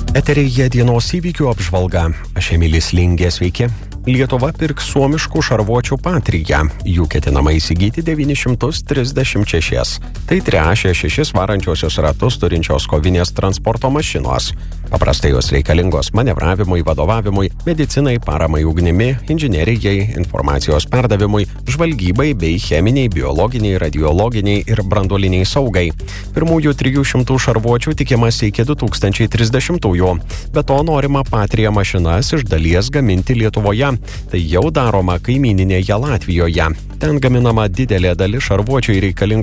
Eteryje dienos įvykių apžvalga. Aš Emilis Lingė, sveiki. Lietuva pirks suomiškų šarvuočių Patriją. Jų ketinama įsigyti 936. Tai trečia 6 varančiosios ratus turinčios kovinės transporto mašinos. Paprastai jos reikalingos manevravimui, vadovavimui, medicinai, paramai ugnimi, inžinerijai, informacijos perdavimui, žvalgybai bei cheminiai, biologiniai, radiologiniai ir branduoliniai saugai. Pirmųjų 300 šarvuočių tikimasi iki 2030-ųjų. Be to norima Patria mašinas iš dalies gaminti Lietuvoje. Tai jau daroma kaimyninėje Latvijoje. Ten gaminama didelė dalis šarvuočių reikalingų